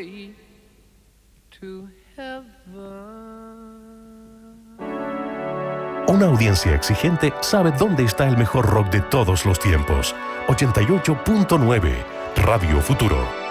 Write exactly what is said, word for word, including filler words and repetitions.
way to heaven. Una audiencia exigente sabe dónde está el mejor rock de todos los tiempos. ochenta y ocho punto nueve Radio Futuro.